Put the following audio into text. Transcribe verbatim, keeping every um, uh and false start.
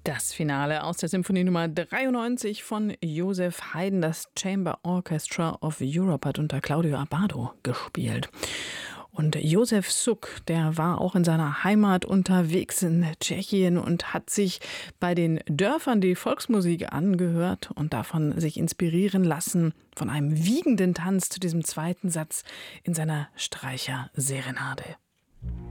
Das Finale aus der Symphonie Nummer dreiundneunzig von Joseph Haydn. Das Chamber Orchestra of Europe hat unter Claudio Abbado gespielt. Und Josef Suk, der war auch in seiner Heimat unterwegs in Tschechien und hat sich bei den Dörfern die Volksmusik angehört und davon sich inspirieren lassen, von einem wiegenden Tanz zu diesem zweiten Satz in seiner Streicher-Serenade.